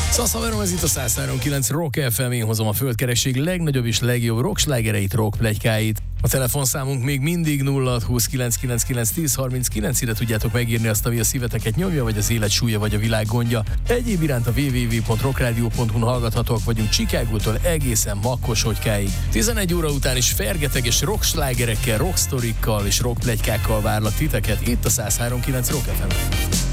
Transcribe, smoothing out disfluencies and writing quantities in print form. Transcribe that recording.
Szaszaverom, ez itt a 103.9 Rock FM, én hozom a földkerekség legnagyobb és legjobb rockslágereit, rockpletykáit. A telefonszámunk még mindig 0620 ide tudjátok megírni azt, ami a szíveteket nyomja, vagy az élet súlya, vagy a világ gondja. Egyéb iránt a www.rockradio.hu-n hallgathatóak vagyunk Chicagótól egészen Makkoshogykáig. 11 óra után is fergeteges rockslágerekkel, rocksztorikkal és rockpletykákkal várlak titeket itt a 103.9 Rock FM.